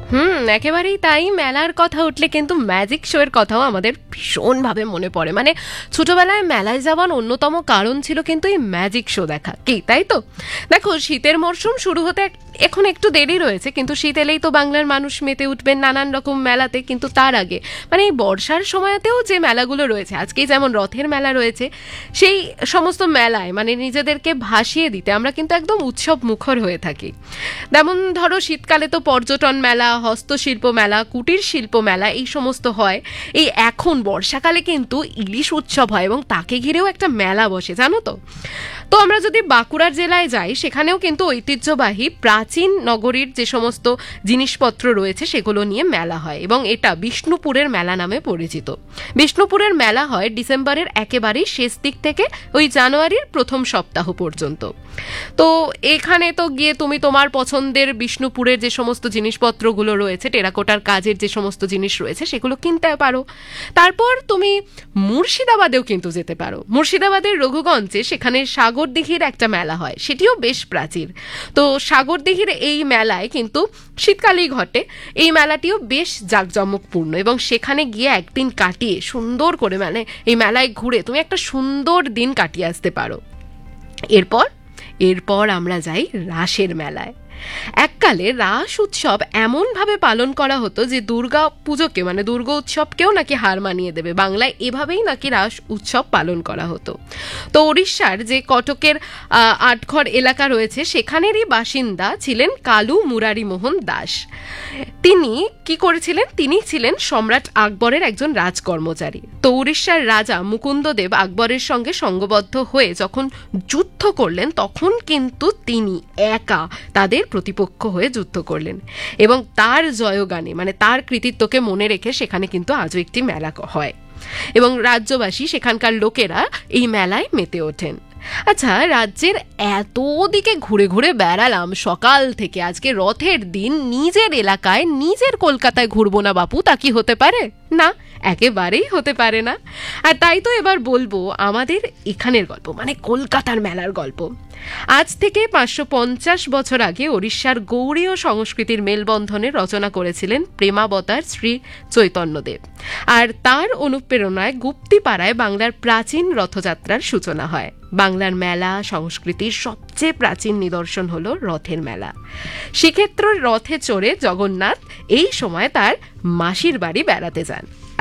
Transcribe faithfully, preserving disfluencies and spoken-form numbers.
হুম, একেবারেই তাই। মেলার কথা উঠলে কিন্তু ম্যাজিক শো এর কথাও আমাদের ভীষণভাবে মনে পড়ে। মানে ছোটবেলায় মেলায় যাওয়ার অন্যতম কারণ ছিল কিন্তু এই ম্যাজিক শো দেখা, কি তাই তো? দেখো, শীতের মরশুম শুরু হতে এক- এখন একটু দেরি রয়েছে, কিন্তু শীত এলেই তো বাংলার মানুষ মেতে উঠবেন নানান রকম মেলাতে। কিন্তু তার আগে মানে এই বর্ষার সময়তেও যে মেলাগুলো রয়েছে, আজকেই যেমন রথের মেলা রয়েছে, সেই সমস্ত মেলায় মানে নিজেদেরকে ভাসিয়ে দিতে আমরা কিন্তু একদম উৎসব মুখর হয়ে থাকি। যেমন ধরো, শীতকালে তো পর্যটন মেলা, হস্তশিল্প মেলা, কুটির শিল্প মেলা এই সমস্ত হয়। এই এখন বর্ষাকালে কিন্তু ইলিশ উৎসব হয় এবং তাকে ঘিরেও একটা মেলা বসে, জানো তো? তো আমরা যদি বাঁকুড়ার জেলায় যাই, সেখানেও কিন্তু ঐতিহ্যবাহী প্রাচীন নগরীর যে সমস্ত জিনিসপত্র রয়েছে সেগুলো নিয়ে মেলা হয়, এবং এটা বিষ্ণুপুরের মেলা নামে পরিচিত। বিষ্ণুপুরের মেলা হয় ডিসেম্বরের একেবারেই শেষ দিক থেকে ওই জানুয়ারির প্রথম সপ্তাহ পর্যন্ত। তো এখানে তো গিয়ে তুমি তোমার পছন্দের বিষ্ণুপুরের যে সমস্ত জিনিসপত্রগুলো রয়েছে, টেরাকোটার কাজের যে সমস্ত জিনিস রয়েছে, সেগুলো কিনতে পারো। তারপর তুমি মুর্শিদাবাদেও কিন্তু যেতে পারো। মুর্শিদাবাদের রঘুগঞ্জে সেখানে সাগরদিঘির একটা মেলা হয়, সেটিও বেশ প্রাচীর। তো সাগরদিঘির এই মেলায় কিন্তু শীতকালেই ঘটে। এই মেলাটিও বেশ জাঁকজমকপূর্ণ, এবং সেখানে গিয়ে একদিন কাটিয়ে সুন্দর করে মানে এই মেলায় ঘুরে তুমি একটা সুন্দর দিন কাটিয়ে আসতে পারো। এরপর এরপর আমরা যাই রাসের মেলায়। এককালে রাস উৎসব এমনভাবে পালন করা হতো যে দুর্গা পুজোকে মানে দুর্গা উৎসবকেও নাকি হার মানিয়ে দেবে। বাংলায় এভাবেই নাকি রাস উৎসব পালন করা হতো। তো উড়িষ্যার যে কটকের আহ, আটঘর এলাকা রয়েছে, সেখানেরই বাসিন্দা ছিলেন কালু মুরারি মোহন দাস। তিনি কি করেছিলেন? তিনি ছিলেন সম্রাট আকবরের একজন রাজকর্মচারী। তো উড়িষ্যার রাজা মুকুন্দদেব আকবরের সঙ্গে সঙ্গবদ্ধ হয়ে যখন যুদ্ধ করলেন, তখন কিন্তু তিনি একা তাদের প্রতিপক্ষ হয়ে যুদ্ধ করলেন, এবং তার জয়গানে মানে তার কৃতিত্বকে মনে রেখে সেখানে কিন্তু আজও একটি মেলা হয়, এবং রাজ্যবাসী সেখানকার লোকেরা এই মেলায় মেতে ওঠেন। আচ্ছা, রাজ্যের এত দিকে ঘুরে ঘুরে বেড়ালাম সকাল থেকে, আজকে রথের দিন নিজের এলাকায় নিজের কলকাতায় ঘুরবো না বাপু, তা কি হতে পারে? না, একেবারেই হতে পারে না। আর তাই তো এবার বলবো আমাদের এখানের গল্প, মানে কলকাতার মেলার গল্প। আজ থেকে পাঁচশো পঞ্চাশ বছর আগে ওড়িশার গৌড়ীয় সংস্কৃতির মেলবন্ধনে রচনা করেছিলেন প্রেমাবতার শ্রী চৈতন্যদেব, আর তার অনুপ্রেরণায় গুপ্তিপাড়ায় বাংলার প্রাচীন রথযাত্রার সূচনা হয়। বাংলার মেলা সংস্কৃতির সবচেয়ে প্রাচীন নিদর্শন হলো রথের মেলা। শ্রীক্ষেত্রের রথে চড়ে জগন্নাথ এই সময় তার মাসির বাড়ি বেড়াতে যান।